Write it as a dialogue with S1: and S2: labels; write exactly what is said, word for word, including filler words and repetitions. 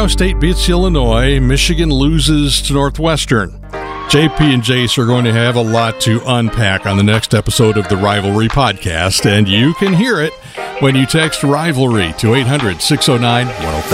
S1: Ohio State beats Illinois. Michigan loses to Northwestern. J P and Jace are going to have a lot to unpack on the next episode of the Rivalry Podcast, and you can hear it when you text Rivalry to eight hundred, six oh nine, one oh five.